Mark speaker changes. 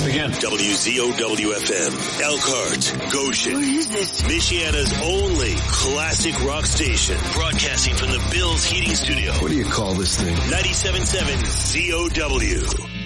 Speaker 1: begin.
Speaker 2: WZOW-FM, Elkhart, Goshen.
Speaker 3: What is this?
Speaker 2: Michiana's only classic rock station. Broadcasting from the Bills Heating Studio.
Speaker 4: What do you call this thing?
Speaker 2: 97.7 ZOW.